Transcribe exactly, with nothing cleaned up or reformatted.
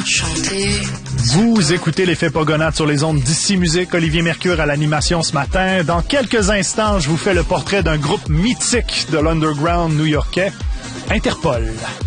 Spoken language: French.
chanter. Vous écoutez l'effet Pogonade sur les ondes d'Ici Musique. Olivier Mercure à l'animation ce matin. Dans quelques instants, je vous fais le portrait d'un groupe mythique de l'underground new-yorkais, Interpol.